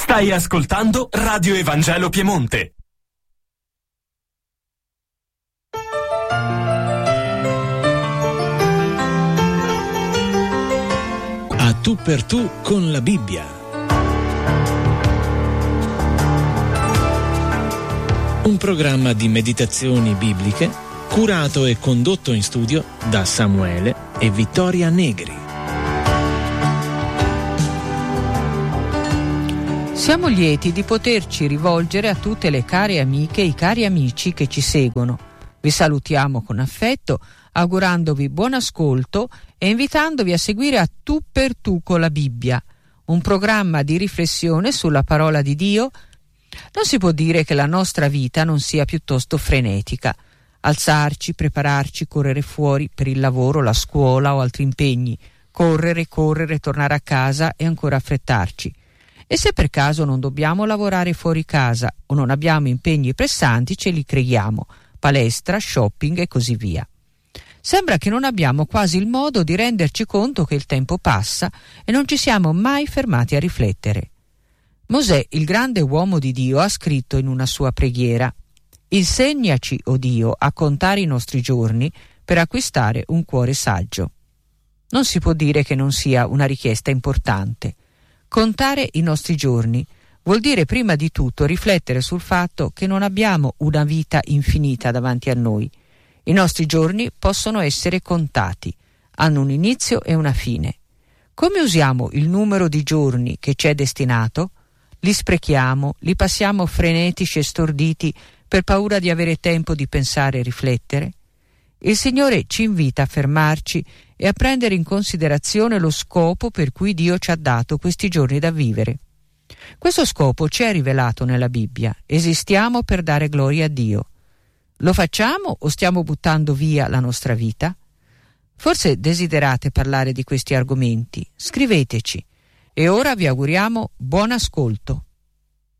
Stai ascoltando Radio Evangelo Piemonte. A tu per tu con la Bibbia. Un programma di meditazioni bibliche curato e condotto in studio da Samuele e Vittoria Negri. Siamo lieti di poterci rivolgere a tutte le care amiche e i cari amici che ci seguono. Vi salutiamo con affetto, augurandovi buon ascolto e invitandovi a seguire A Tu per Tu con la Bibbia, un programma di riflessione sulla parola di Dio. Non si può dire che la nostra vita non sia piuttosto frenetica. Alzarci, prepararci, correre fuori per il lavoro, la scuola o altri impegni, correre, tornare a casa e ancora affrettarci. E se per caso non dobbiamo lavorare fuori casa o non abbiamo impegni pressanti, ce li creiamo, palestra, shopping e così via. Sembra che non abbiamo quasi il modo di renderci conto che il tempo passa e non ci siamo mai fermati a riflettere. Mosè, il grande uomo di Dio, ha scritto in una sua preghiera: «Insegnaci, o Dio, a contare i nostri giorni per acquistare un cuore saggio». Non si può dire che non sia una richiesta importante. Contare i nostri giorni vuol dire prima di tutto riflettere sul fatto che non abbiamo una vita infinita davanti a noi. I nostri giorni possono essere contati, hanno un inizio e una fine. Come usiamo il numero di giorni che ci è destinato? Li sprechiamo, li passiamo frenetici e storditi per paura di avere tempo di pensare e riflettere? Il Signore ci invita a fermarci e a prendere in considerazione lo scopo per cui Dio ci ha dato questi giorni da vivere. Questo scopo ci è rivelato nella Bibbia. Esistiamo per dare gloria a Dio. Lo facciamo o stiamo buttando via la nostra vita? Forse desiderate parlare di questi argomenti. Scriveteci. E ora vi auguriamo buon ascolto.